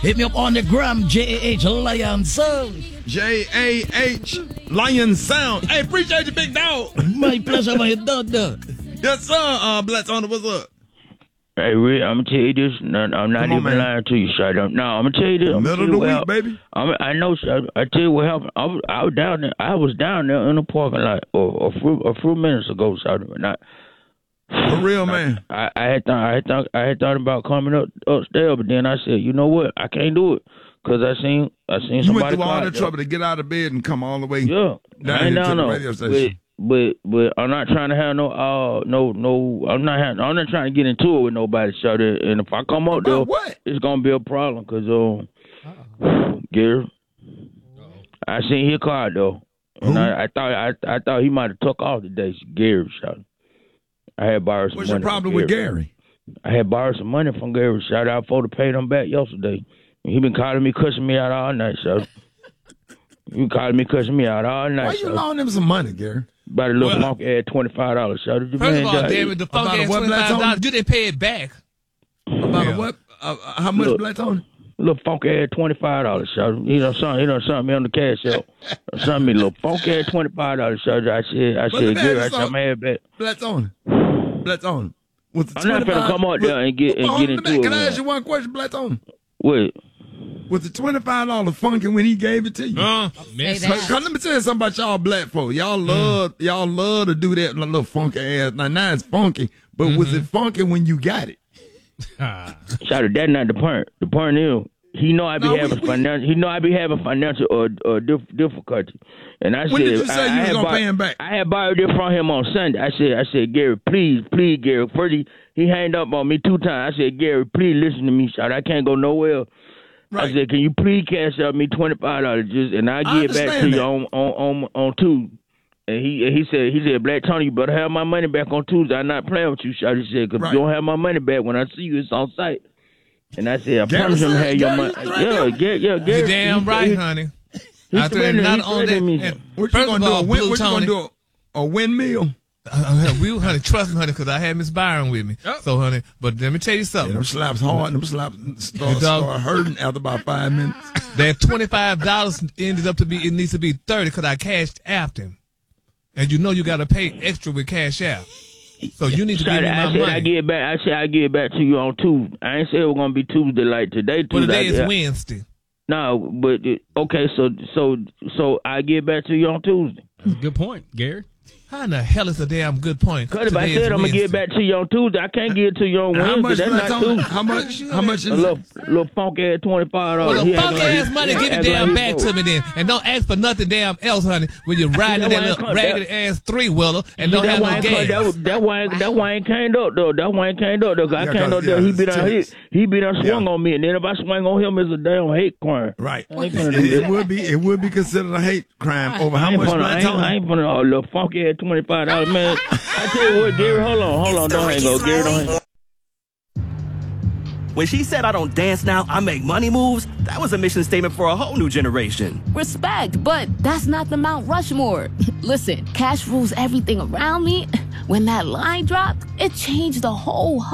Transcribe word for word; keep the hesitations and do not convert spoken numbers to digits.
Hit me up on the gram, J A H Lion Sound. J A H Lion Sound. Hey, appreciate you, big dog. My pleasure, my dog. Yes, sir. Uh, Blacks on it. What's up? Hey, Rick, I'm gonna tell you this. No, I'm not Come on, even man. lying to you, Shot. No, I'm gonna tell you this. I'm Middle of tell the you what week, hap- baby. I'm, I know, Shot. I tell you what happened. I was, I was down there. I was down there in the parking lot a, a few a few minutes ago, Shot. Not For real, man. I, I had thought I had thought I had thought about coming up upstairs, but then I said, you know what? I can't do it because I seen I seen You somebody. went through all cry, the though. trouble to get out of bed and come all the way Yeah, down I ain't here to down the no. radio But, station. but but I'm not trying to have no uh no no I'm not having, I'm not trying to get into it with nobody, Shot. And if I come up there, About what? it's gonna be a problem because um, Gary, I seen his car though, and Who? I, I thought I I thought he might have took off today. Gary, Shot. I had borrowed some What's money. your problem from with Gary? I had borrowed some money from Gary. Shout out for to pay them back yesterday. He been calling me, cussing me out all night, so he been calling me, cussing me out all night. Why you so. loaning him some money, Gary? About a little Well- funk ad twenty five dollars. So the First man of all, died. damn it, the funk About a ass what, twenty five dollars. Black You didn't pay it back. About Yeah. a what? Uh, uh, how much, Look. Black Tony? Little funk ad twenty five dollars. So you know something, you know something me on the cash out. Something me little funk ad twenty five dollars. So I said, I But said, the man Gary, I is said, on- I'm mad back. Black Tony. Black Tony. With the I'm not finna twenty-five come out there and get and Hold get on, into man, it. Can I man. ask you one question, Black Tony? Wait. Was the twenty-five dollars funky when he gave it to you? Uh, Say Cause, that. 'cause let me tell you something about y'all black folk. Y'all love y'all love to do that little funky ass. Now, now it's funky, but was it funky when you got it? Shout out, that's not the point. The point is, he know I be No, we- having we- financial. He know I be having financial uh, uh, dif- difficulty, and I When said, did you say I, you I was had gonna bought- pay him back? I had borrowed it from him on Sunday. I said, I said, Gary, please, please, Gary. First he, he hanged up on me two times. I said, Gary, please listen to me, shout. I can't go nowhere. Right. I said, can you please cash out me twenty five dollars, just and I I give it back to understand you that. on on on on Tuesday. And he he said he said Black Tony, you better have my money back on Tuesday. I'm not playing with you, shout. He said, because Right. you don't have my money back when I see you, it's on site. And I said, I Gary promise him to said- have your Gary, money. you threatened Yeah, him? yeah, yeah. you Gary, damn he- right, he- honey. he I think threatened- not he on that. threatened me. and What first you gonna of all, do? A, win, Blue what you Tony, gonna do? A windmill? Uh, we, honey, trust me, honey, because I had Miss Byron with me. Oh. So, honey, but let me tell you Yeah, something. them slaps hard. Them slaps start, The dog- start hurting after about five minutes. That twenty-five dollars ended up to be, it needs to be thirty because I cashed after him. And you know you got to pay extra with cash out. So you need to give Shout me out, my I said I money. give it back. I said I give it back to you on Tuesday. I ain't say it was gonna be Tuesday like today. But Tuesday. today is I- Wednesday. No, but it, okay. So so so I give it back to you on Tuesday. That's a good point, Gary. How in the hell is a damn good point? Cause if I Today is said I'm gonna give it Wednesday. back to you on Tuesday, I can't give it to you on How Wednesday. much? That's Black not Tony? Tuesday. How much? How much A is little, it? little funky ass twenty five Well, dollars. the funk ass money, give it damn back to me then. And don't ask for nothing damn else, honey, when you're riding That that why I little call- raggedy ass three wheeler and don't that have why no I call- gas. That, that why that why I ain't came up though. That why I ain't came up though. 'Cause I Yeah, came 'cause, up there. yeah, He be it's done he, tense. he be done swung Yeah. on me, and then if I swing on him, it's a damn hate crime. Right. I ain't It, gonna do it that. would be. It would be considered a hate crime over I how ain't much gonna, I Black ain't, I Tony. ain't gonna, oh, little funky ass twenty five dollars, man. I tell you what, Gary, hold on, hold on, don't hang up, Gary, don't hang up. When she said I don't dance now, I make money moves, that was a mission statement for a whole new generation. Respect, but that's not the Mount Rushmore. Listen, cash rules everything around me. When that line dropped, it changed the whole